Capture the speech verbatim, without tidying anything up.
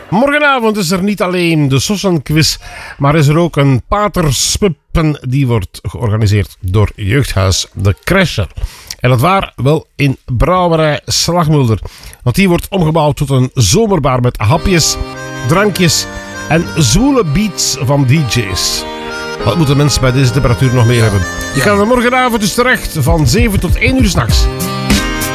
Morgenavond is er niet alleen de Sossenquiz, maar is er ook een paterspuppen die wordt georganiseerd door Jeugdhuis De Crasher. En dat waar wel in Brouwerij Slagmulder. Want die wordt omgebouwd tot een zomerbar met hapjes, drankjes en zwoele beats van D J's. Wat moeten mensen bij deze temperatuur nog meer hebben? Je kan er morgenavond dus terecht van zeven tot één uur 's nachts.